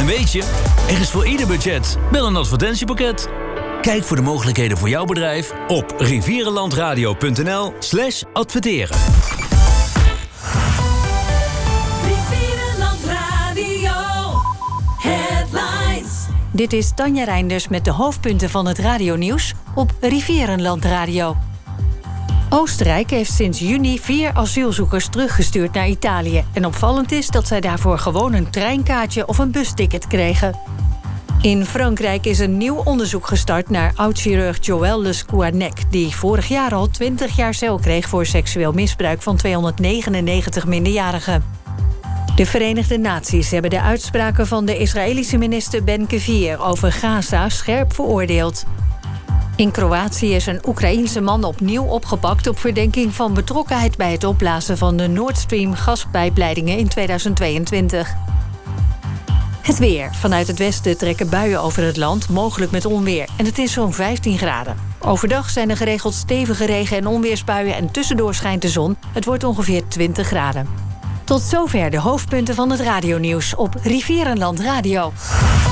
En weet je, er is voor ieder budget wel een advertentiepakket. Kijk voor de mogelijkheden voor jouw bedrijf op rivierenlandradio.nl/adverteren. Rivierenland Radio Headlines. Dit is Tanja Reinders met de hoofdpunten van het radionieuws op Rivierenland Radio. Oostenrijk heeft sinds juni 4 asielzoekers teruggestuurd naar Italië. En opvallend is dat zij daarvoor gewoon een treinkaartje of een busticket kregen. In Frankrijk is een nieuw onderzoek gestart naar oud-chirurg Joël Le Scouanec, die vorig jaar al 20 jaar cel kreeg voor seksueel misbruik van 299 minderjarigen. De Verenigde Naties hebben de uitspraken van de Israëlische minister Ben-Gvir over Gaza scherp veroordeeld. In Kroatië is een Oekraïense man opnieuw opgepakt op verdenking van betrokkenheid bij het opblazen van de Nord Stream gaspijpleidingen in 2022. Het weer. Vanuit het westen trekken buien over het land, mogelijk met onweer. En het is zo'n 15 graden. Overdag zijn er geregeld stevige regen- en onweersbuien en tussendoor schijnt de zon. Het wordt ongeveer 20 graden. Tot zover de hoofdpunten van het radionieuws op Rivierenland Radio.